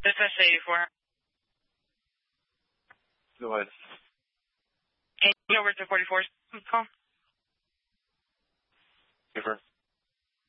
This is 84. Go ahead. Over to 44. Call. Give her.